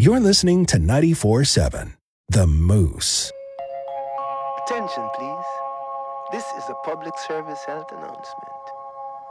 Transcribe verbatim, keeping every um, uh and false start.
You're listening to ninety-four seven, The Moose. Attention, please. This is a public service health announcement.